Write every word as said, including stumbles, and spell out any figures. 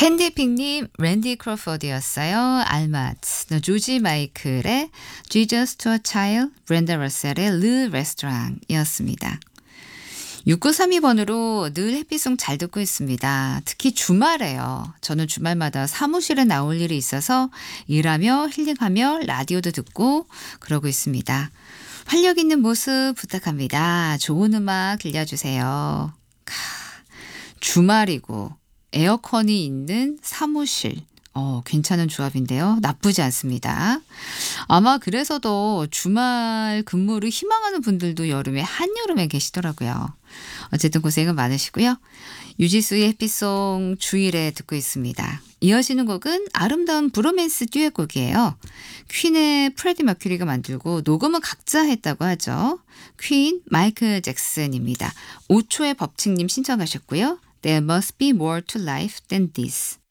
캔디픽님, 랜디 크로포드였어요. 알마트, 조지 마이클의 Jesus to a Child, 브렌다 러셀의 르 레스토랑이었습니다. 육구삼이 번으로 늘 햇빛송 잘 듣고 있습니다. 특히 주말에요. 저는 주말마다 사무실에 나올 일이 있어서 일하며 힐링하며 라디오도 듣고 그러고 있습니다. 활력 있는 모습 부탁합니다. 좋은 음악 들려주세요. 카, 주말이고 에어컨이 있는 사무실. 어, 괜찮은 조합인데요. 나쁘지 않습니다. 아마 그래서도 주말 근무를 희망하는 분들도 여름에 한여름에 계시더라고요. 어쨌든 고생은 많으시고요. 유지수의 햇빛송 주일에 듣고 있습니다. 이어지는 곡은 아름다운 브로맨스 듀엣곡이에요. 퀸의 프레디 머큐리가 만들고 녹음은 각자 했다고 하죠. 퀸, 마이클 잭슨입니다. 오 초의 법칙님 신청하셨고요. There must be more to life than this.